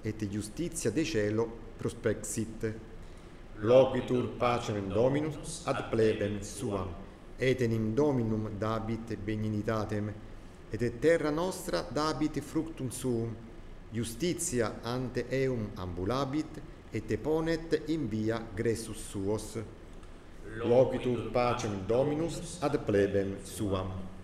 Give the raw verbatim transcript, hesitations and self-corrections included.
et justitia de cielo prospexit. Loquitur pacem Dominus ad plebem suam, et in Dominum dabit benignitatem, et terra nostra dabit fructum suum, justitia ante eum ambulabit, et ponet in via gressus suos. Loquitur pacem Dominus ad plebem suam.